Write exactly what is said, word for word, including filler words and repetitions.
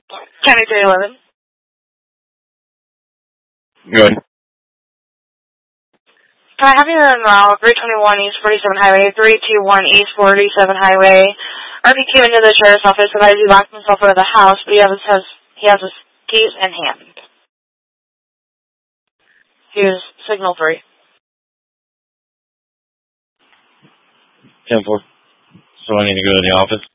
County three eleven. Good. Can I have you in uh, three twenty-one East forty-seven Highway, three twenty-one East forty-seven Highway? R P came into the sheriff's office and he locked himself out of the house, but he has, has, he has his keys in hand. He was signal three. ten four. So I need to go to the office?